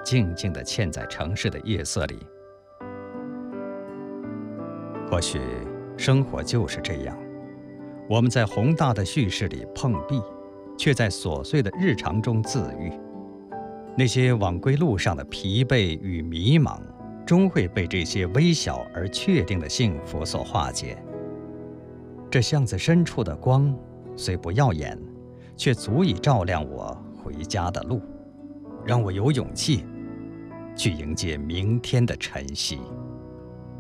静静地嵌在城市的夜色里。或许生活就是这样，我们在宏大的叙事里碰壁，却在琐碎的日常中自愈。那些往归路上的疲惫与迷茫，终会被这些微小而确定的幸福所化解。这巷子深处的光，虽不耀眼，却足以照亮我回家的路，让我有勇气去迎接明天的晨曦。